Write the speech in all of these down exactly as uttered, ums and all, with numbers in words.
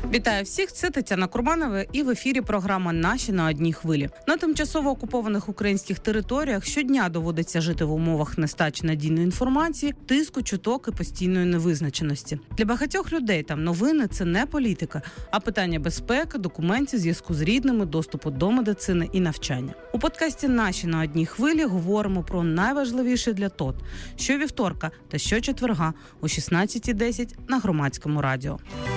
Вітаю всіх, це Тетяна Курбанова і в ефірі програма «Наші на одній хвилі». На тимчасово окупованих українських територіях щодня доводиться жити в умовах нестачі надійної інформації, тиску, чуток і постійної невизначеності. Для багатьох людей там новини – це не політика, а питання безпеки, документів, зв'язку з рідними, доступу до медицини і навчання. У подкасті «Наші на одній хвилі» говоримо про найважливіше для ТОТ – щовівторка та щочетверга о шістнадцята десять на Громадському радіо.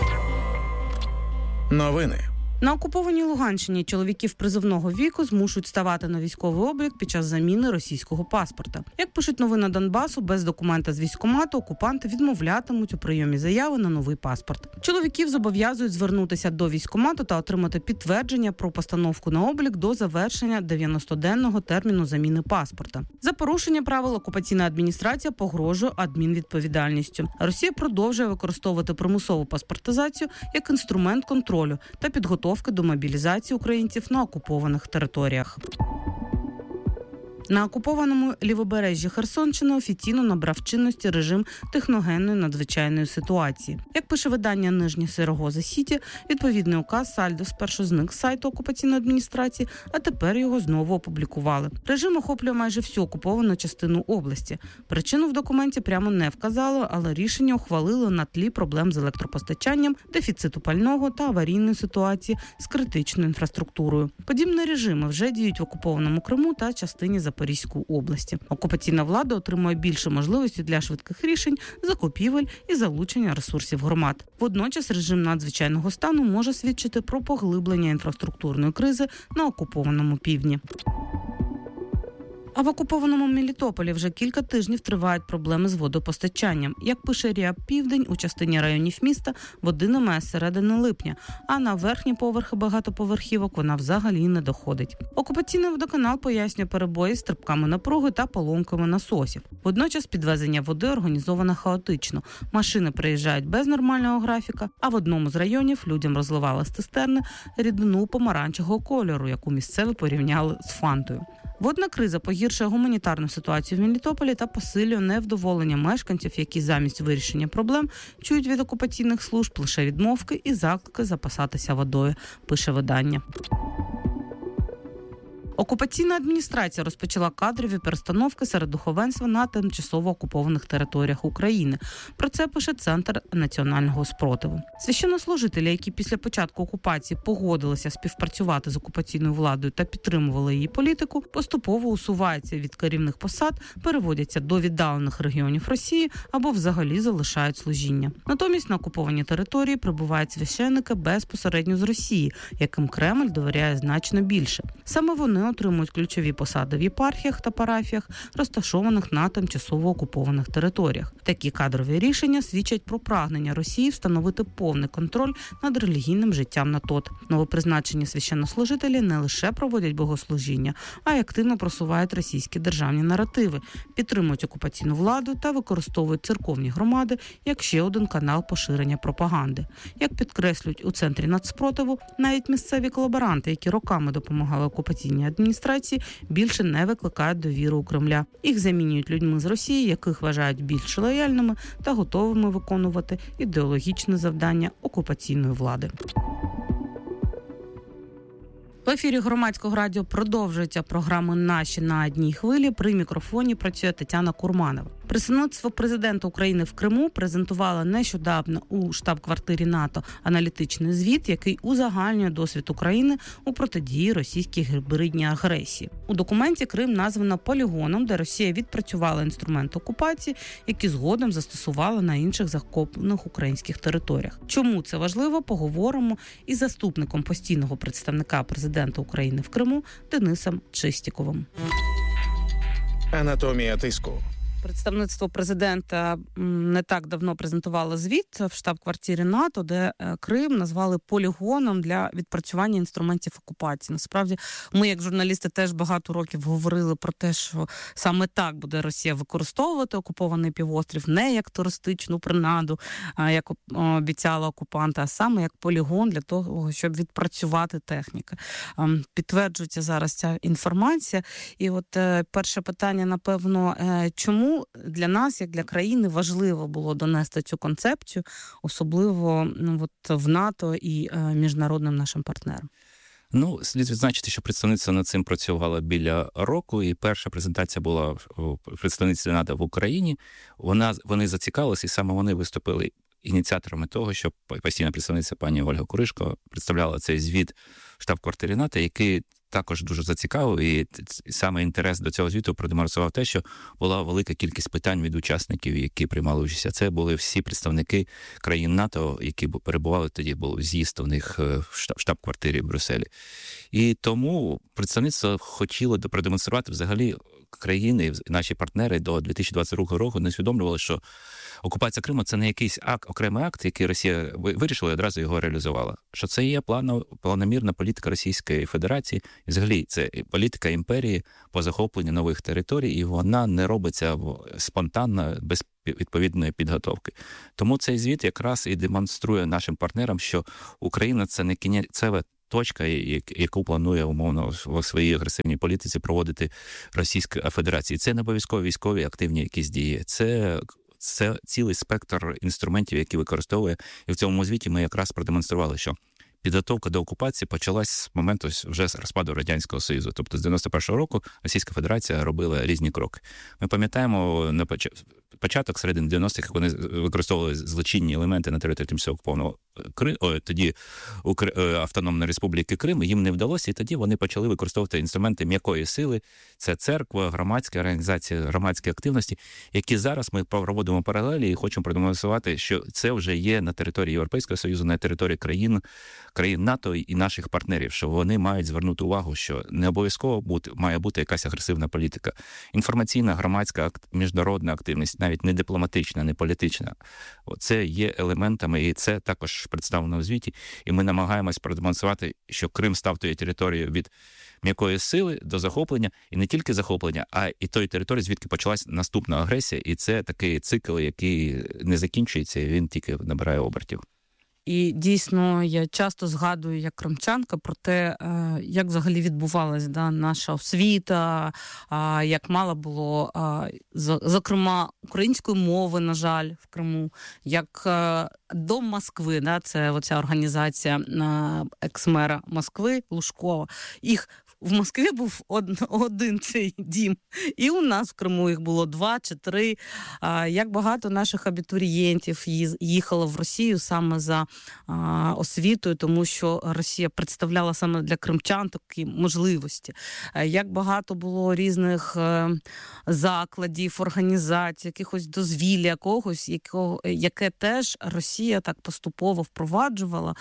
Новини. На окупованій Луганщині чоловіків призовного віку змушують ставати на військовий облік під час заміни російського паспорта. Як пишуть новини Донбасу, без документа з військкомату окупанти відмовлятимуть у прийомі заяви на новий паспорт. Чоловіків зобов'язують звернутися до військкомату та отримати підтвердження про постановку на облік до завершення дев'яностоденного терміну заміни паспорта. За порушення правил окупаційна адміністрація погрожує адмінвідповідальністю. Росія продовжує використовувати примусову паспортизацію як інструмент контролю та підготовки до мобілізації українців на окупованих територіях. На окупованому лівобережжі Херсонщини офіційно набрав чинності режим техногенної надзвичайної ситуації. Як пише видання Нижнє Сирогоза Сіті, відповідний указ Сальдо спершу зник з сайту окупаційної адміністрації, а тепер його знову опублікували. Режим охоплює майже всю окуповану частину області. Причину в документі прямо не вказали, але рішення ухвалили на тлі проблем з електропостачанням, дефіциту пального та аварійної ситуації з критичною інфраструктурою. Подібні режими вже діють в окупованому Криму та частині Запорізької області. Окупаційна влада отримує більше можливостей для швидких рішень, закупівель і залучення ресурсів громад. Водночас режим надзвичайного стану може свідчити про поглиблення інфраструктурної кризи на окупованому півдні. А в окупованому Мелітополі вже кілька тижнів тривають проблеми з водопостачанням. Як пише РІА Південь, у частині районів міста води немає з середини липня, а на верхні поверхи багатоповерхівок вона взагалі не доходить. Окупаційний водоканал пояснює перебої з стрибками напруги та поломками насосів. Водночас підвезення води організовано хаотично. Машини приїжджають без нормального графіка, а в одному з районів людям розливали з цистерни рідину помаранчевого кольору, яку місцеві порівняли з фантою. Водна криза погіршує гуманітарну ситуацію в Мелітополі та посилює невдоволення мешканців, які замість вирішення проблем чують від окупаційних служб лише відмовки і заклики запасатися водою, пише видання. Окупаційна адміністрація розпочала кадрові перестановки серед духовенства на тимчасово окупованих територіях України. Про це пише Центр національного спротиву. Священнослужителі, які після початку окупації погодилися співпрацювати з окупаційною владою та підтримували її політику, поступово усуваються від керівних посад, переводяться до віддалених регіонів Росії або взагалі залишають служіння. Натомість на окуповані території прибувають священники безпосередньо з Росії, яким Кремль довіряє значно більше. Саме вони отримують ключові посади в єпархіях та парафіях, розташованих на тимчасово окупованих територіях. Такі кадрові рішення свідчать про прагнення Росії встановити повний контроль над релігійним життям на ТОТ. Новопризначені священнослужителі не лише проводять богослужіння, а й активно просувають російські державні наративи, підтримують окупаційну владу та використовують церковні громади як ще один канал поширення пропаганди. Як підкреслюють у Центрі нацспротиву, навіть місцеві колаборанти, які роками допомагали окупаційній адміністрації, більше не викликають довіру у Кремля. Їх замінюють людьми з Росії, яких вважають більш лояльними та готовими виконувати ідеологічне завдання окупаційної влади. В ефірі Громадського радіо продовжується програма «Наші на одній хвилі». При мікрофоні працює Тетяна Курбанова. Представництво президента України в Криму презентувало нещодавно у штаб-квартирі НАТО аналітичний звіт, який узагальнює досвід України у протидії російській гібридній агресії. У документі Крим названо полігоном, де Росія відпрацювала інструмент окупації, які згодом застосувала на інших захоплених українських територіях. Чому це важливо, поговоримо із заступником постійного представника президента України в Криму Денисом Чистіковим. Анатомія тиску. Представництво президента не так давно презентувало звіт в штаб-квартирі НАТО, де Крим назвали полігоном для відпрацювання інструментів окупації. Насправді, ми, як журналісти, теж багато років говорили про те, що саме так буде Росія використовувати окупований півострів, не як туристичну принаду, як обіцяла окупанта, а саме як полігон для того, щоб відпрацювати техніку. Підтверджується зараз ця інформація. І от перше питання, напевно, чому Тому для нас, як для країни, важливо було донести цю концепцію, особливо ну, от, в НАТО і е, міжнародним нашим партнерам. Ну, слід відзначити, що представництво над цим працювало біля року, і перша презентація була у представництві НАТО в Україні. Вона, вони зацікавилися, і саме вони виступили ініціаторами того, щоб постійна представниця пані Ольга Куришко представляла цей звіт штаб-квартирі НАТО, який також дуже зацікавив, і саме інтерес до цього звіту продемонстрував те, що була велика кількість питань від учасників, які приймали участь. Це були всі представники країн НАТО, які перебували тоді, був з'їзд у них в штаб-квартирі в Брюсселі. І тому представництво хотіло продемонструвати взагалі країни, наші партнери до дві тисячі двадцять другого року не усвідомлювали, що окупація Криму – це не якийсь акт, окремий акт, який Росія вирішила і одразу його реалізувала. Що це є плано, планомірна політика Російської Федерації, і взагалі це політика імперії по захопленню нових територій, і вона не робиться спонтанно, без відповідної підготовки. Тому цей звіт якраз і демонструє нашим партнерам, що Україна – це не кінцева точка, яку планує умовно в своїй агресивній політиці проводити Російська Федерація. Це не обов'язково військові активні якісь дії. Це Це цілий спектр інструментів, які використовує. І в цьому звіті ми якраз продемонстрували, що підготовка до окупації почалась з моменту вже з розпаду Радянського Союзу. Тобто з дев'яносто першого року Російська Федерація робила різні кроки. Ми пам'ятаємо на початок, середини дев'яностих, як вони використовували злочинні елементи на території тимчасово окупованого Кри... О, тоді Автономної Республіки Крим, їм не вдалося, і тоді вони почали використовувати інструменти м'якої сили. Це церква, громадські організації, громадські активності, які зараз ми проводимо паралелі і хочемо продемонструвати, що це вже є на території Європейського Союзу, на території країн, країн НАТО і наших партнерів, що вони мають звернути увагу, що не обов'язково бути, має бути якась агресивна політика. Інформаційна, громадська, міжнародна активність, навіть не дипломатична, не політична. Це є елементами, і це також представлено в звіті, і ми намагаємось продемонструвати, що Крим став тією територією від м'якої сили до захоплення, і не тільки захоплення, а і тої території, звідки почалась наступна агресія, і це такий цикл, який не закінчується, і він тільки набирає обертів. І дійсно я часто згадую як кримчанка про те, як взагалі відбувалась да, наша освіта, як мало було, зокрема, української мови, на жаль, в Криму, як Дом Москви, да, це оця організація екс-мера Москви Лужкова, їх в Москві був один цей дім, і у нас в Криму їх було два чи три. Як багато наших абітурієнтів їхало в Росію саме за освітою, тому що Росія представляла саме для кримчан такі можливості. Як багато було різних закладів, організацій, якихось дозвілля, якогось, якого, яке теж Росія так поступово впроваджувала,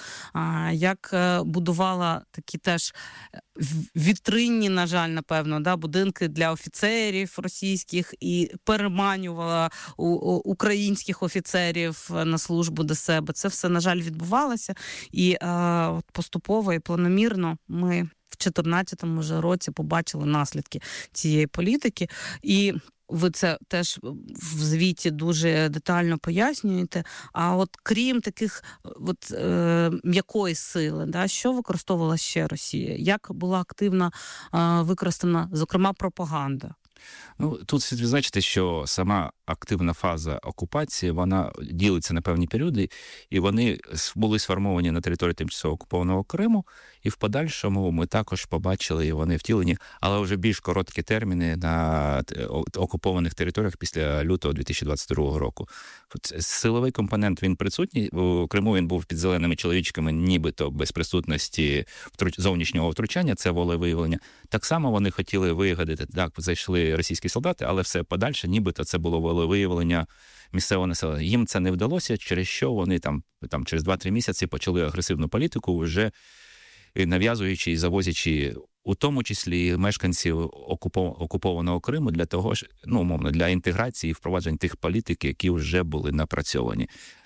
як будувала такі теж вітринні, на жаль, напевно, да, будинки для офіцерів російських і переманювала у, у, українських офіцерів на службу до себе. Це все, на жаль, відбувалося. І е, поступово і планомірно ми в чотирнадцятому вже році побачили наслідки цієї політики. І ви це теж в звіті дуже детально пояснюєте. А от крім таких от, е, м'якої сили, да, що використовувала ще Росія? Як була активно е, використана, зокрема, пропаганда? Ну, тут слід відзначити, що сама активна фаза окупації, вона ділиться на певні періоди, і вони були сформовані на території тимчасово окупованого Криму, і в подальшому ми також побачили, і вони втілені, але вже більш короткі терміни на окупованих територіях після лютого дві тисячі двадцять другого року. Силовий компонент, він присутній, у Криму він був під зеленими чоловічками, нібито без присутності зовнішнього втручання, це волевиявлення. Так само вони хотіли вигадати, так, зайшли російські солдати, але все подальше, нібито це було волевиявлення місцевого населення. Їм це не вдалося, через що вони там, там через два-три місяці почали агресивну політику, вже нав'язуючи і завозячи у тому числі мешканців окупованого Криму для того ж, ну, умовно, для інтеграції і впровадження тих політик, які вже були напрацьовані.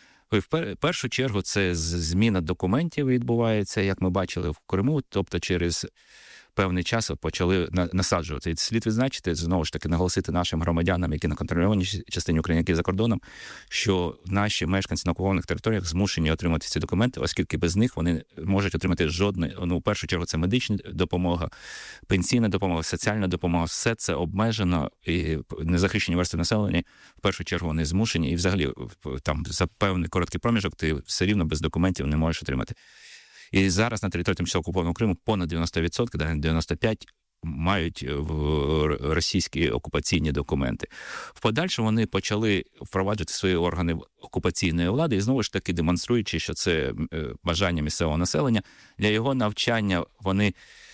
В першу чергу це зміна документів відбувається, як ми бачили в Криму, тобто через певний час почали насаджувати. І слід відзначити, знову ж таки, наголосити нашим громадянам, які на контрольованій частині України, які за кордоном, що наші мешканці на окупованих територіях змушені отримати ці документи, оскільки без них вони можуть отримати жодне, ну, в першу чергу, це медична допомога, пенсійна допомога, соціальна допомога, все це обмежено, і незахищені верстви населення, в першу чергу, вони змушені, і взагалі там за певний короткий проміжок ти все рівно без документів не можеш отримати. І зараз на території тимчасово окупованого Криму понад дев'яносто відсотків, навіть дев'яносто п'ять відсотків мають російські окупаційні документи. В подальшому вони почали впроваджувати свої органи окупаційної влади і знову ж таки демонструючи, що це бажання місцевого населення. Для його навчання вони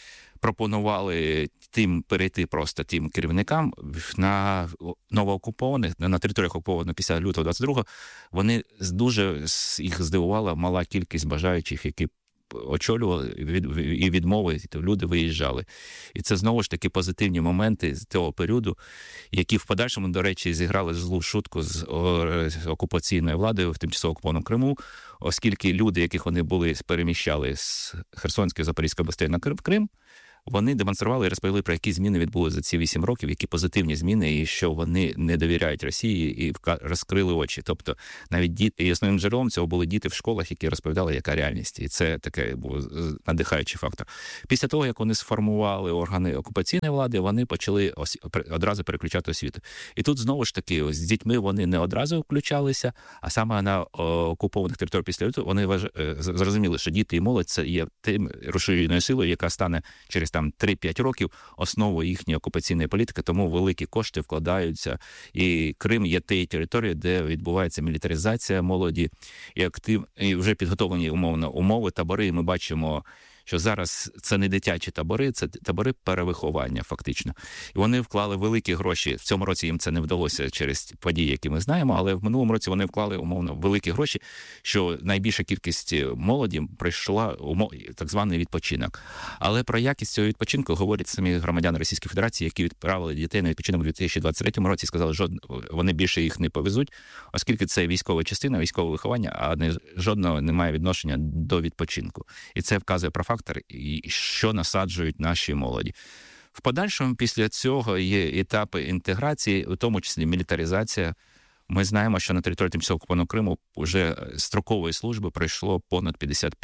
пропонували тим перейти просто тим керівникам на новоокупованих, на територіях окупованих після лютого двадцять другого, вони дуже їх здивувала мала кількість бажаючих, які очолювали і відмови, люди виїжджали. І це знову ж таки позитивні моменти з того періоду, які в подальшому, до речі, зіграли злу шутку з окупаційною владою в тимчасово окупованому Криму, оскільки люди, яких вони були, переміщали з Херсонської, Запорізької областей на Крим, вони демонстрували і розповіли, про які зміни відбулися за ці вісім років, які позитивні зміни, і що вони не довіряють Росії, і розкрили очі. Тобто навіть діти, і основним джерелом цього були діти в школах, які розповідали, яка реальність. І це такий був надихаючий фактор. Після того, як вони сформували органи окупаційної влади, вони почали ось, одразу переключати освіту. І тут знову ж таки, ось, з дітьми вони не одразу включалися, а саме на окупованих територіях після лютого вони важ... зрозуміли, що діти і молодь це є тим рушійною силою, яка стане через там три-п'ять років основою їхньої окупаційної політики, тому великі кошти вкладаються. І Крим є тією територією, де відбувається мілітаризація молоді, і актив, і вже підготовлені умовно умови, табори. І ми бачимо, що зараз це не дитячі табори, це табори перевиховання фактично. І вони вклали великі гроші. В цьому році їм це не вдалося через події, які ми знаємо, але в минулому році вони вклали умовно великі гроші, що найбільша кількість молоді прийшла у так званий відпочинок. Але про якість цього відпочинку говорять самі громадяни Російської Федерації, які відправили дітей на відпочинок у дві тисячі двадцять третьому році і сказали, що вони більше їх не повезуть, оскільки це військова частина, військове виховання, а не жодного немає відношення до відпочинку. І це вказує про фактор, і що насаджують наші молоді. В подальшому після цього є етапи інтеграції, у тому числі мілітаризація. Ми знаємо, що на території тимчасово окупованого Криму вже строкової служби пройшло понад п'ятдесят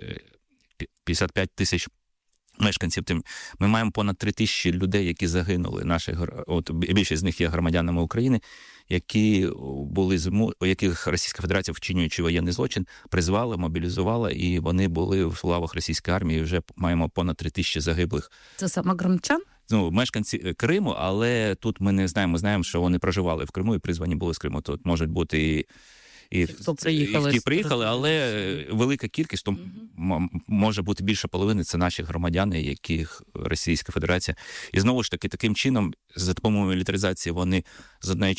п'ять тисяч мешканців. Ми маємо понад три тисячі людей, які загинули. Наші, от, більшість з них є громадянами України, які були, у яких Російська Федерація, вчинюючи воєнний злочин, призвала, мобілізувала, і вони були в лавах російської армії, і вже маємо понад три тисячі загиблих. Це саме кримчан? Ну, мешканці Криму, але тут ми не знаємо, знаємо, що вони проживали в Криму і призвані були з Криму. Тут можуть бути і І хто приїхали, і ті приїхали, але велика кількість, то угу. може бути більше половини, це наші громадяни, яких Російська Федерація. І знову ж таки, таким чином, за допомогою мілітаризації, вони з одної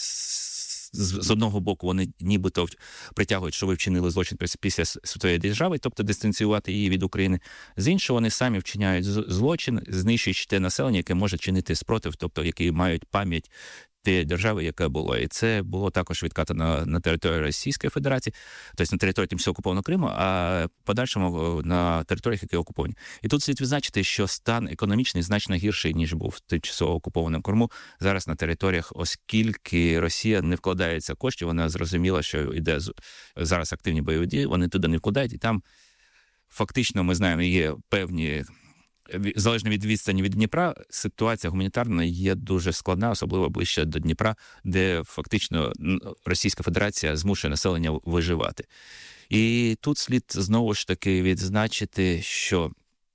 з одного боку вони нібито притягують, що ви вчинили злочин після своєї держави, тобто дистанціювати її від України. З іншого, вони самі вчиняють злочин, знищуючи те населення, яке може чинити спротив, тобто які мають пам'ять тієї держави, яка була. І це було також відкатано на території Російської Федерації, тобто на території тимчасово окупованого Криму, а в подальшому на територіях, які окуповані. І тут слід відзначити, що стан економічний значно гірший, ніж був в тимчасово окупованому Криму зараз на територіях, оскільки Росія не вкладається коштів, вона зрозуміла, що йде зараз активні бойові дії, вони туди не вкладають, і там фактично, ми знаємо, є певні залежно від відстані від Дніпра, ситуація гуманітарна є дуже складна, особливо ближче до Дніпра, де фактично Російська Федерація змушує населення виживати. І тут слід знову ж таки відзначити, що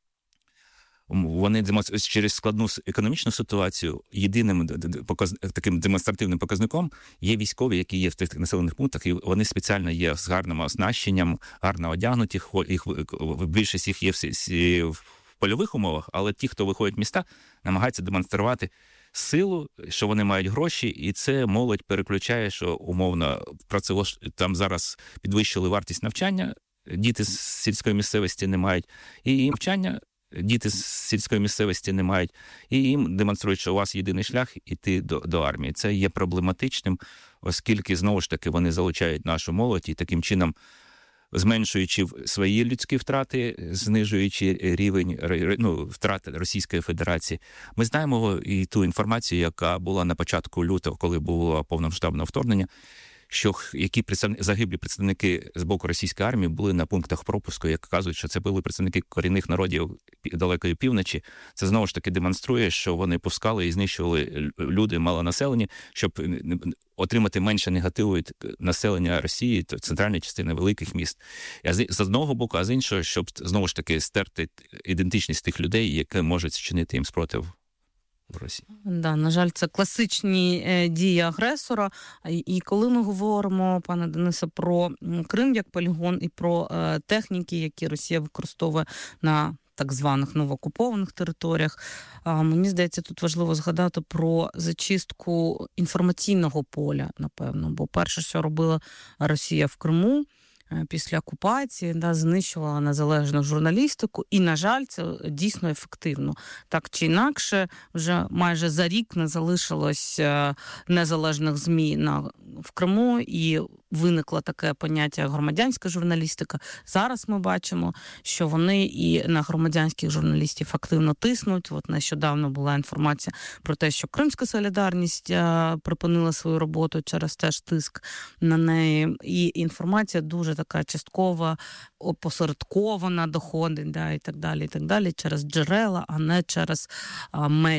вони через складну економічну ситуацію єдиним показ... таким демонстративним показником є військові, які є в тих населених пунктах, і вони спеціально є з гарним оснащенням, гарно одягнуті, їх більшість їх є всі в польових умовах, але ті, хто виходять в міста, намагаються демонструвати силу, що вони мають гроші, і це молодь переключає, що умовно працевлаш... там зараз підвищили вартість навчання, діти з сільської місцевості не мають, і навчання діти з сільської місцевості не мають, і їм демонструють, що у вас єдиний шлях – іти до, до армії. Це є проблематичним, оскільки, знову ж таки, вони залучають нашу молодь, і таким чином зменшуючи свої людські втрати, знижуючи рівень ну, втрат Російської Федерації. Ми знаємо і ту інформацію, яка була на початку лютого, коли було повномасштабне вторгнення, що які представники, загиблі представники з боку російської армії були на пунктах пропуску, як кажуть, що це були представники корінних народів далекої півночі. Це знову ж таки демонструє, що вони пускали і знищували люди малонаселені, щоб отримати менше негативу від населення Росії, центральної частини великих міст. А з, з одного боку, а з іншого, щоб знову ж таки стерти ідентичність тих людей, які можуть чинити їм спротив в Росії. Да, на жаль, це класичні е, дії агресора. І, і коли ми говоримо, пане Денисе, про Крим як полігон і про е, техніки, які Росія використовує на так званих новоокупованих територіях, е, мені здається, тут важливо згадати про зачистку інформаційного поля, напевно. Бо перше, що робила Росія в Криму, після окупації, да, знищувала незалежну журналістику, і, на жаль, це дійсно ефективно. Так чи інакше, вже майже за рік не залишилось незалежних ЗМІ на, в Криму, і виникло таке поняття як громадянська журналістика. Зараз ми бачимо, що вони і на громадянських журналістів активно тиснуть. От нещодавно була інформація про те, що Кримська солідарність припинила свою роботу через теж тиск на неї. І інформація дуже така часткова, опосередкована доходить, да, і так далі, і так далі, через джерела, а не через медіа.